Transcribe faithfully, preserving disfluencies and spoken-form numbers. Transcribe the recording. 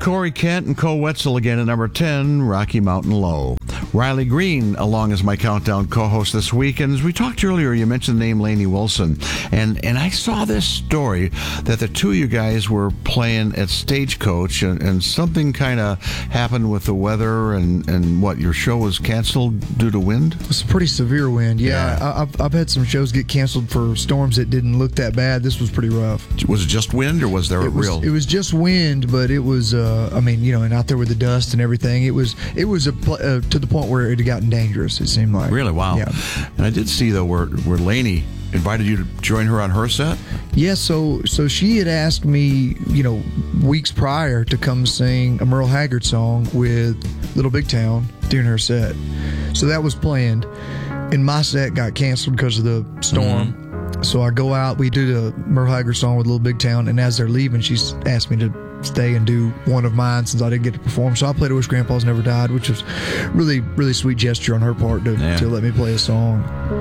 Corey Kent and Co Wetzel again at number ten, Rocky Mountain Low. Riley Green along as my countdown co-host this week. And as we talked earlier, you mentioned the name Lainey Wilson. And and I saw this story that the two of you guys were playing at Stagecoach, and, and something kind of happened with the weather, and, and what, your show was canceled due to wind? It was a pretty severe wind, yeah. Yeah. I, I've, I've had some shows get canceled for storms that didn't look that bad. This was pretty rough. Was it just wind, or was there a It was, real... it was just wind, but it was, uh, I mean, you know, and out there with the dust and everything, it was it was a pl- uh, to the point where it had gotten dangerous, it seemed like. Really? Wow. Yeah. And I did see, though, where, where Lainey invited you to join her on her set? Yeah, so so she had asked me, you know, weeks prior to come sing a Merle Haggard song with Little Big Town during her set. So that was planned, and my set got canceled because of the storm. Mm-hmm. So I go out, we do the Merle Haggard song with Little Big Town, and as they're leaving, she's asked me to stay and do one of mine since I didn't get to perform. So I played I Wish Grandpa's Never Died, which was really, really sweet gesture on her part to, yeah. to let me play a song.